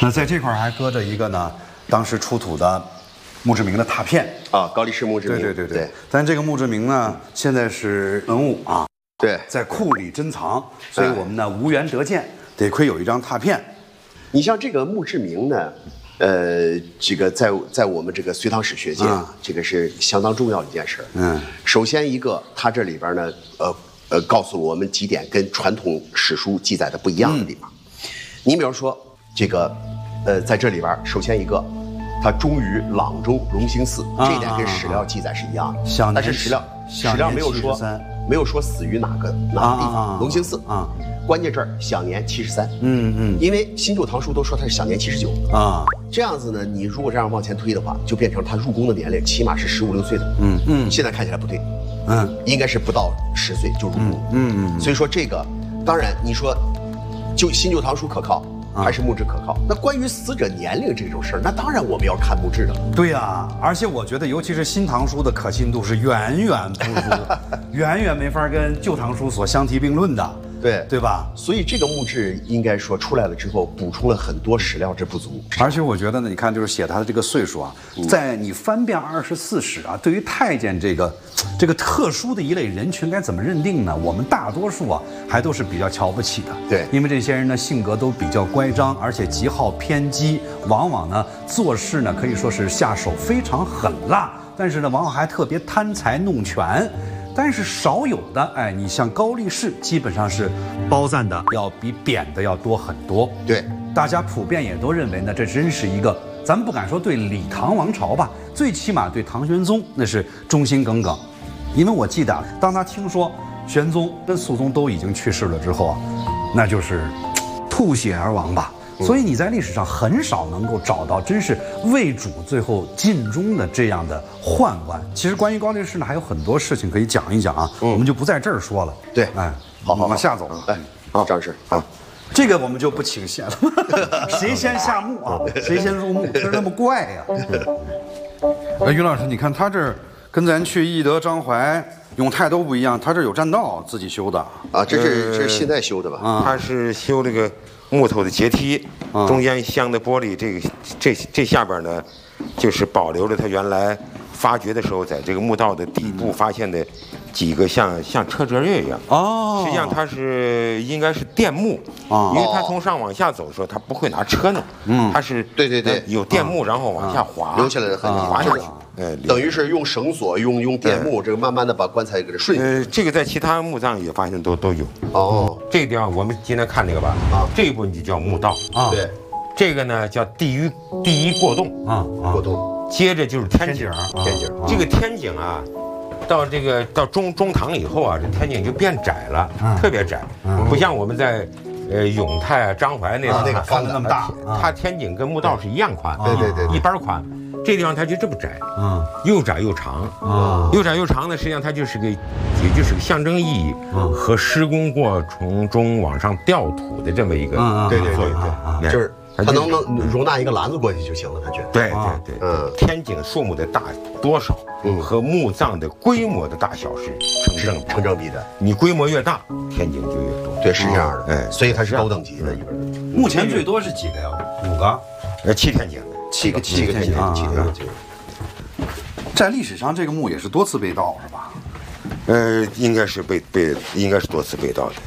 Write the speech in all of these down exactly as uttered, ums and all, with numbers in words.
那在这块还搁着一个呢，当时出土的墓志铭的拓片啊，高力士墓志铭。 对对对对。但这个墓志铭呢，现在是文物啊， 对， 在库里珍藏，所以我们呢无缘得见，得亏有一张拓片。 你像这个墓志铭呢，呃，这个在在我们这个隋唐史学界啊，嗯、这个是相当重要的一件事。嗯，首先一个，它这里边呢，呃呃，告诉我们几点跟传统史书记载的不一样的地方。嗯、你比如说这个，呃，在这里边，首先一个，它终于朗州隆兴寺，啊、这一点跟史料记载是一样的，啊、但是史料史料没有说没有说死于哪个哪个地方，隆兴寺啊。关键这儿享年七十三，嗯嗯，因为新旧唐书都说他是享年七十九啊，这样子呢，你如果这样往前推的话，就变成他入宫的年龄起码是十五六岁的，嗯嗯，现在看起来不对，嗯，应该是不到十岁就入宫，嗯嗯，所以说这个，当然你说，就新旧唐书可靠还是墓志可靠？那关于死者年龄这种事儿，那当然我们要看墓志的。 对呀、啊，而且我觉得，尤其是新唐书的可信度是远远不如，远远没法跟旧唐书所相提并论的。 对对吧？ 所以这个墓志应该说出来了之后，补充了很多史料之不足。 而且我觉得呢，你看，就是写他的这个岁数啊，嗯、在你翻遍二十四史啊，对于太监这个这个特殊的一类人群该怎么认定呢？我们大多数啊，还都是比较瞧不起的。 对， 因为这些人呢，性格都比较乖张，而且极好偏激，往往呢做事呢可以说是下手非常狠辣，但是呢，往往还特别贪财弄权。但是少有的，哎，你像高力士，基本上是褒赞的要比贬的要多很多。 对， 大家普遍也都认为呢，这真是一个，咱们不敢说对李唐王朝吧，最起码对唐玄宗那是忠心耿耿。因为我记得，当他听说玄宗跟肃宗都已经去世了之后啊，那就是吐血而亡吧。所以你在历史上很少能够找到真是为主最后尽忠的这样的宦官。其实关于高力士呢，还有很多事情可以讲一讲啊，嗯、我们就不在这儿说了。 对， 哎， 好好往下走。 哎，好，张氏啊， 这个我们就不请献了，谁先下墓啊？谁先入墓？是那么怪呀、啊？哎，于老师，你看他这儿跟咱去懿德、张怀、永泰都不一样，他这儿有栈道，自己修的啊。这是这是现在修的吧？ 啊，他是修这个木头的阶梯，中间镶的玻璃，这个这这下边呢，就是保留了他原来发掘的时候，在这个墓道的底部发现的几个像像车辙月一样。哦，实际上它是应该是垫墓，因为他从上往下走的时候，他不会拿车呢，嗯，他是对对对有垫墓，然后往下滑， 留下来的痕迹， 滑下去。 呃，等于是用绳索、用用垫木，这个慢慢的把棺材给它顺。 呃，这个在其他墓葬也发现都都有。 哦， 这个地方我们今天看这个吧，啊，这一部分就叫墓道啊。 对， 这个呢叫第一第一过洞啊，过洞。 接着就是天井， 天井。 这个天井啊，到这个到中中唐以后啊，这天井就变窄了，特别窄，不像我们在。呃，永泰啊、张怀那个那个放的那么大， 它天井跟墓道是一样宽， 对对对， 一般宽。这地方它就这么窄，嗯，又窄又长，啊，又窄又长呢，实际上它就是个，也就是个象征意义和施工过程中往上吊土的这么一个对对对对，就是它能能容纳一个篮子过去就行了，它觉得。 对对对，嗯，天井数目的大多少，嗯，和墓葬的规模的大小是成正成正比的。 你规模越大，天井就越多。 对，是这样的，哎，所以它是高等级的一本。 目前最多是几个呀？五个？ 呃，七天井， 七个七个天井，七个天井。 在历史上，这个墓也是多次被盗，是吧？ 呃，应该是被被，应该是多次被盗的。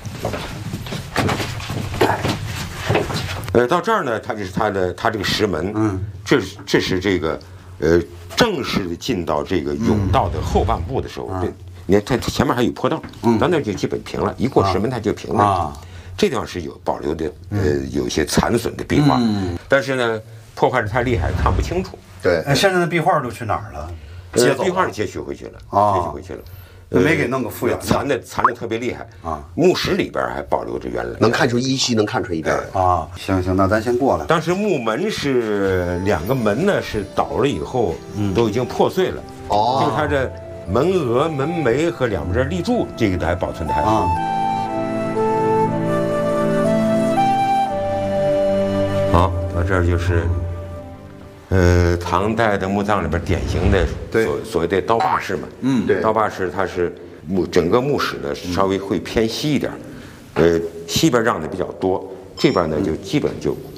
呃，到这儿呢，它就是它的它这个石门，嗯，这是这是这个，呃，正式的进到这个甬道的后半部的时候，这你看它前面还有坡道，嗯，到那就基本平了，一过石门它就平了。啊，这地方是有保留的，呃，有一些残损的壁画，嗯，但是呢，破坏的太厉害，看不清楚。 对， 现在的壁画都去哪儿了？ 接壁画接取回去了，接取回去了。 没给弄个复原， 残的残的特别厉害啊！墓室里边还保留着原来， 能看出依稀，能看出一点啊。行行，那咱先过来。 当时墓门是两个门呢，是倒了以后，嗯，都已经破碎了。哦，就是它这门额、门楣和两边立柱，这个还保存的还好。好，到这儿就是。呃，唐代的墓葬里边典型的所所谓的刀把式嘛，嗯，对，刀把式它是墓整个墓室呢稍微会偏西一点，呃，西边让的比较多，这边呢就基本就